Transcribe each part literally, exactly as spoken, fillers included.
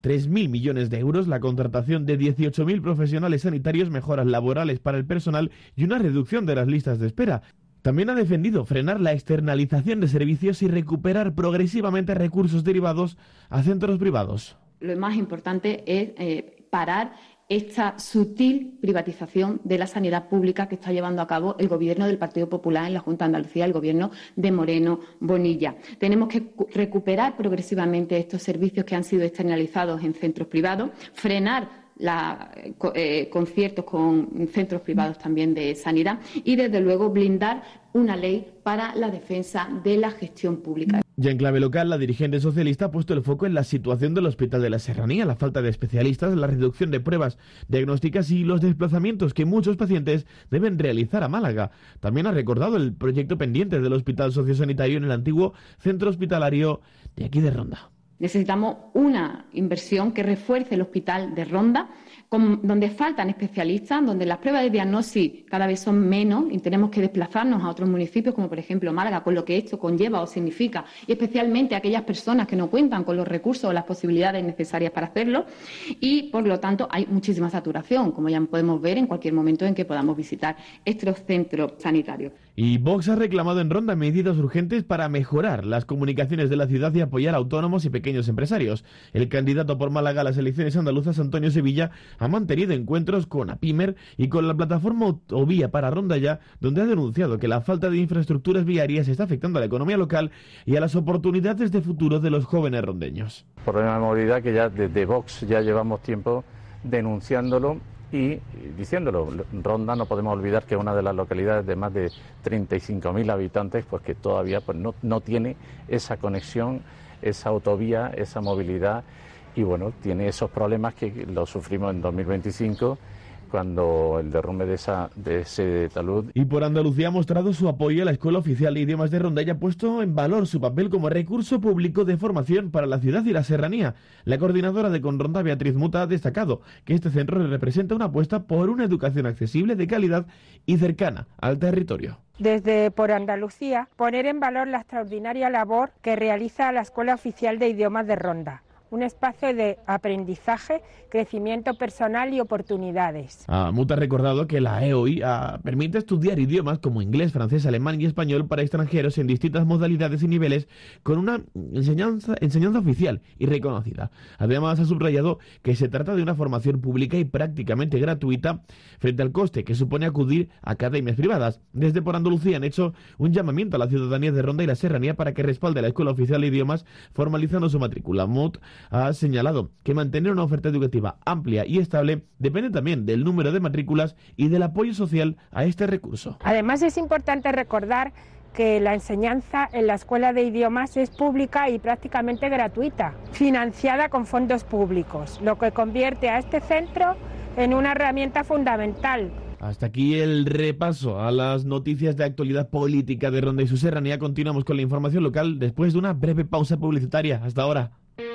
tres mil millones de euros, la contratación de dieciocho mil profesionales sanitarios, mejoras laborales para el personal y una reducción de las listas de espera. También ha defendido frenar la externalización de servicios y recuperar progresivamente recursos derivados a centros privados. Lo más importante es eh, parar esta sutil privatización de la sanidad pública que está llevando a cabo el Gobierno del Partido Popular en la Junta de Andalucía, el Gobierno de Moreno Bonilla. Tenemos que recuperar progresivamente estos servicios que han sido externalizados en centros privados, frenar la, eh, conciertos con centros privados también de sanidad y, desde luego, blindar una ley para la defensa de la gestión pública. Ya en clave local, la dirigente socialista ha puesto el foco en la situación del Hospital de la Serranía, la falta de especialistas, la reducción de pruebas diagnósticas y los desplazamientos que muchos pacientes deben realizar a Málaga. También ha recordado el proyecto pendiente del Hospital Sociosanitario en el antiguo centro hospitalario de aquí de Ronda. Necesitamos una inversión que refuerce el hospital de Ronda, con, donde faltan especialistas, donde las pruebas de diagnóstico cada vez son menos y tenemos que desplazarnos a otros municipios, como por ejemplo Málaga, con lo que esto conlleva o significa, y especialmente a aquellas personas que no cuentan con los recursos o las posibilidades necesarias para hacerlo. Y, por lo tanto, hay muchísima saturación, como ya podemos ver en cualquier momento en que podamos visitar estos centros sanitarios. Y Vox ha reclamado en Ronda medidas urgentes para mejorar las comunicaciones de la ciudad y apoyar a autónomos y pequeños empresarios. El candidato por Málaga a las elecciones andaluzas, Antonio Sevilla, ha mantenido encuentros con APIMER y con la plataforma Autovía para Ronda Ya, donde ha denunciado que la falta de infraestructuras viarias está afectando a la economía local y a las oportunidades de futuro de los jóvenes rondeños. Problema de movilidad que ya desde Vox ya llevamos tiempo denunciándolo y diciéndolo. Ronda, no podemos olvidar que es una de las localidades de más de treinta y cinco mil habitantes, pues que todavía pues no, no tiene esa conexión, esa autovía, esa movilidad, y bueno, tiene esos problemas que los sufrimos en dos mil veinticinco, cuando el derrumbe de, esa, de ese talud. Y por Andalucía ha mostrado su apoyo a la Escuela Oficial de Idiomas de Ronda y ha puesto en valor su papel como recurso público de formación para la ciudad y la serranía. La coordinadora de Conronda, Beatriz Muta, ha destacado que este centro representa una apuesta por una educación accesible, de calidad y cercana al territorio. Desde Por Andalucía, poner en valor la extraordinaria labor que realiza la Escuela Oficial de Idiomas de Ronda. Un espacio de aprendizaje, crecimiento personal y oportunidades. Ah, Muta ha recordado que la E O I ah, permite estudiar idiomas como inglés, francés, alemán y español para extranjeros en distintas modalidades y niveles, con una enseñanza, enseñanza oficial y reconocida. Además, ha subrayado que se trata de una formación pública y prácticamente gratuita frente al coste que supone acudir a academias privadas. Desde Por Andalucía han hecho un llamamiento a la ciudadanía de Ronda y la Serranía para que respalde la Escuela Oficial de Idiomas formalizando su matrícula. Mut ha señalado que mantener una oferta educativa amplia y estable depende también del número de matrículas y del apoyo social a este recurso. Además, es importante recordar que la enseñanza en la Escuela de Idiomas es pública y prácticamente gratuita, financiada con fondos públicos, lo que convierte a este centro en una herramienta fundamental. Hasta aquí el repaso a las noticias de actualidad política de Ronda y su serranía. Continuamos con la información local después de una breve pausa publicitaria. Hasta ahora.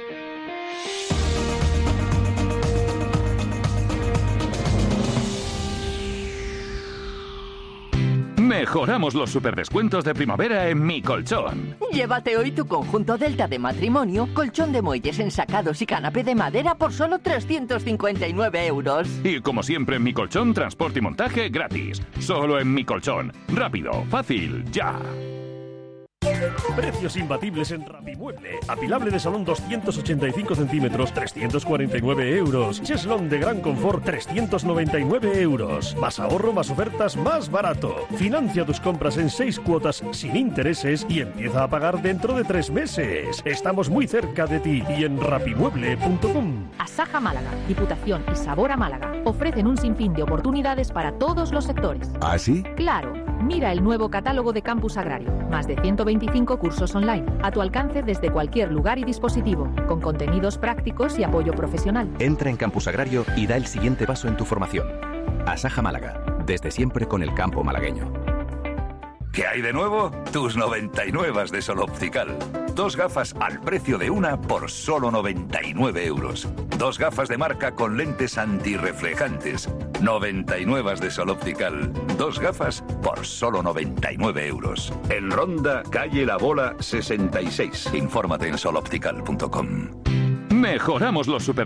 Mejoramos los superdescuentos de primavera en Mi Colchón. Llévate hoy tu conjunto Delta de matrimonio, colchón de muelles ensacados y canapé de madera por solo trescientos cincuenta y nueve euros. Y como siempre en Mi Colchón, transporte y montaje gratis. Solo en Mi Colchón. Rápido, fácil, ya. Precios imbatibles en Rapimueble. Apilable de salón doscientos ochenta y cinco centímetros, trescientos cuarenta y nueve euros. Cheslón de gran confort, trescientos noventa y nueve euros. Más ahorro, más ofertas, más barato. Financia tus compras en seis cuotas sin intereses y empieza a pagar dentro de tres meses. Estamos muy cerca de ti y en rapimueble punto com. Asaja Málaga, Diputación y Sabor a Málaga ofrecen un sinfín de oportunidades para todos los sectores. ¿Ah, sí? Claro. Mira el nuevo catálogo de Campus Agrario. Más de ciento veinticinco cursos online, a tu alcance desde cualquier lugar y dispositivo, con contenidos prácticos y apoyo profesional. Entra en Campus Agrario y da el siguiente paso en tu formación. Asaja Málaga, desde siempre con el campo malagueño. ¿Qué hay de nuevo? Tus noventa y nueve de Sol Optical. Dos gafas al precio de una por solo noventa y nueve euros. Dos gafas de marca con lentes antirreflejantes. noventa y nueve de Sol Optical. Dos gafas por solo noventa y nueve euros. En Ronda, calle La Bola sesenta y seis. Infórmate en sol optical punto com. Mejoramos los super